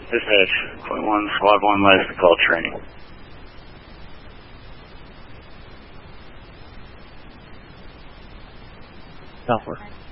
Dispatch, point 1, squad 1, last call training. Southward.